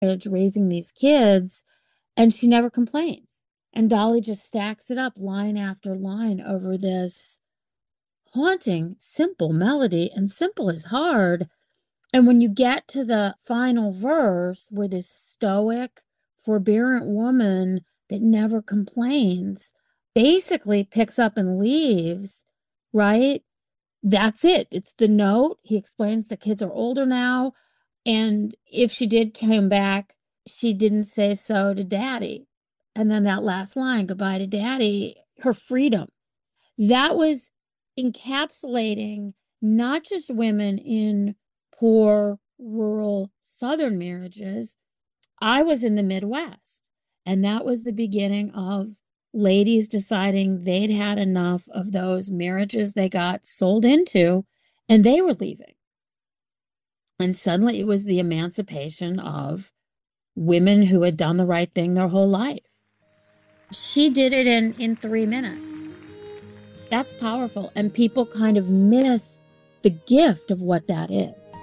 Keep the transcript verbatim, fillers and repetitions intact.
raising these kids, and she never complains. And Dolly just stacks it up line after line over this haunting, simple melody, and simple is hard. And when you get to the final verse where this stoic, forbearant woman that never complains basically picks up and leaves, right? That's it. It's the note. He explains the kids are older now. And if she did come back, she didn't say so to Daddy. And then that last line, goodbye to Daddy, her freedom. That was encapsulating not just women in poor, rural Southern marriages. I was in the Midwest, and that was the beginning of ladies deciding they'd had enough of those marriages they got sold into, and they were leaving. And suddenly it was the emancipation of women who had done the right thing their whole life. She did it in, in three minutes. That's powerful. And people kind of miss the gift of what that is.